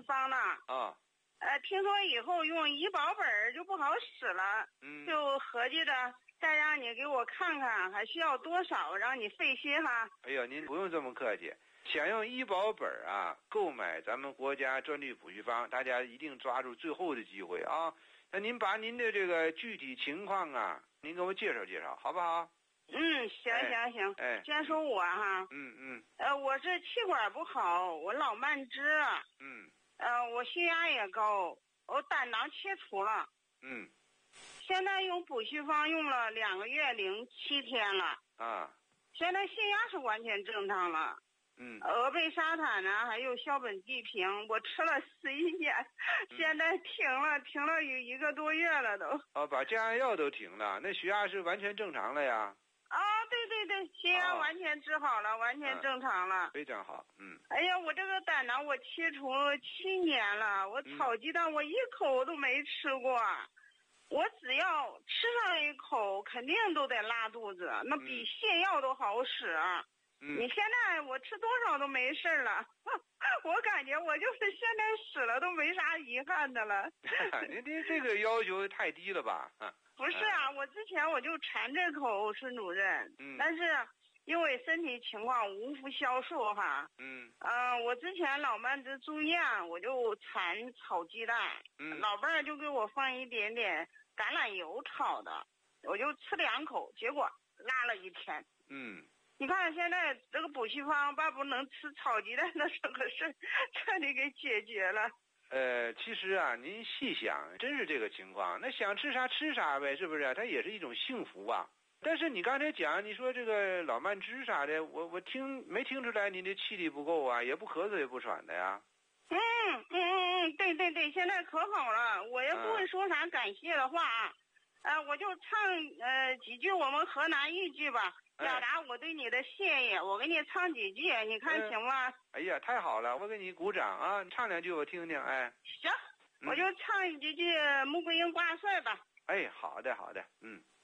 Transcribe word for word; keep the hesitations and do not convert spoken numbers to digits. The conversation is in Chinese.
须方呢。 啊。 呃，听说以后用医保本就不好使了， 嗯， 就合计着再让你给我看看还需要多少，让你费心哈。 哎呀，您不用这么客气。想用医保本啊购买咱们国家专利补虚方，大家一定抓住最后的机会啊！那您把您的这个具体情况啊，您给我介绍介绍，好不好？ 嗯，行行行， 哎， 先说我哈， 嗯嗯， 呃，我是气管不好，我老慢支， 嗯， 呃，我血压也高，我胆囊切除了， 嗯， 现在用补虚方用了两个月零七天了， 啊， 现在血压是完全正常了。 嗯， 俄贝沙坦呢，还有硝苯地平，我吃了十一年，现在停了，停了有一个多月了都。 哦，把降压药都停了，那血压是完全正常了呀？ 啊，对对对，血压完全治好了，哦、完全正常了、 嗯，非常好，嗯。 哎呀，我这个胆囊我切除了七年了，我炒鸡蛋我一口都没吃过，嗯、我只要吃上一口，肯定都得拉肚子，那比泻药都好使。 嗯， 你现在我吃多少都没事了，我感觉我就是现在死了都没啥遗憾的了。 您您这个要求太低了吧？ 不是啊，我之前我就馋这口，孙主任， 嗯， 但是因为身体情况无福消受哈， 嗯， 呃，我之前老慢支住院，我就馋炒鸡蛋， 嗯， 老伴儿就给我放一点点橄榄油炒的，我就吃两口，结果拉了一天。 嗯。 你看现在这个补虚方把不能吃炒鸡蛋的这个事彻底给解决了。 呃，其实啊，您细想，真是这个情况。那想吃啥吃啥呗，是不是？它也是一种幸福啊。但是你刚才讲，你说这个老慢支啥的，我我听没听出来您的气力不够啊，也不咳嗽也不喘的呀。 嗯嗯嗯嗯，对对对，现在可好了，我也不会说啥感谢的话啊，嗯、呃，我就唱呃几句我们河南豫剧吧。表达我对你的谢意，我给你唱几句，你看行吗？ 哎, 哎呀，太好了，我给你鼓掌啊！你唱两句我听听。哎， 行，嗯、我就唱几句《穆桂英挂帅》吧。 哎，好的好的，嗯。